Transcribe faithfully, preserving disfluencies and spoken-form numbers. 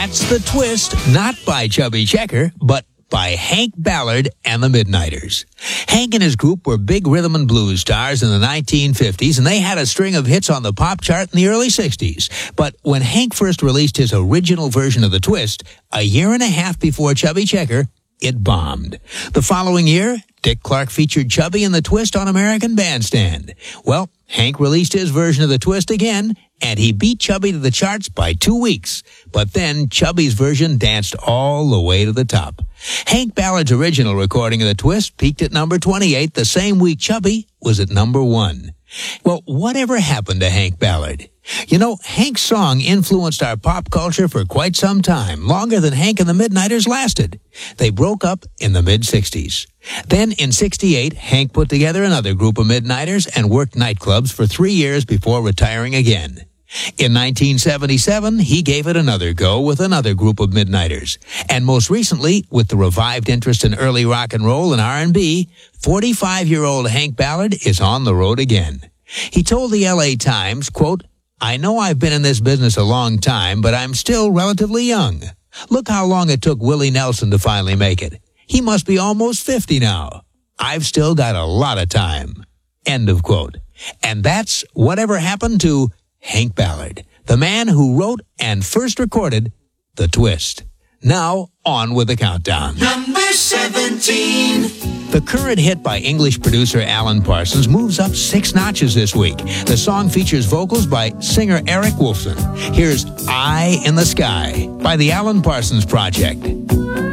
That's The Twist, not by Chubby Checker, but by Hank Ballard and the Midnighters. Hank and his group were big rhythm and blues stars in the nineteen fifties, and they had a string of hits on the pop chart in the early sixties. But when Hank first released his original version of The Twist, a year and a half before Chubby Checker, it bombed. The following year, Dick Clark featured Chubby in The Twist on American Bandstand. Well, Hank released his version of The Twist again, and he beat Chubby to the charts by two weeks. But then Chubby's version danced all the way to the top. Hank Ballard's original recording of The Twist peaked at number twenty-eight the same week Chubby was at number one. Well, whatever happened to Hank Ballard? You know, Hank's song influenced our pop culture for quite some time, longer than Hank and the Midnighters lasted. They broke up in the mid-sixties. Then, in sixty-eight, Hank put together another group of Midnighters and worked nightclubs for three years before retiring again. In nineteen seventy-seven, he gave it another go with another group of Midnighters. And most recently, with the revived interest in early rock and roll and R and B, forty-five-year-old Hank Ballard is on the road again. He told the L A Times, quote, "I know I've been in this business a long time, but I'm still relatively young. Look how long it took Willie Nelson to finally make it. He must be almost fifty now. I've still got a lot of time." End of quote. And that's whatever happened to Hank Ballard, the man who wrote and first recorded The Twist. Now, on with the countdown. Number seventeen. The current hit by English producer Alan Parsons moves up six notches this week. The song features vocals by singer Eric Woolfson. Here's Eye in the Sky by the Alan Parsons Project.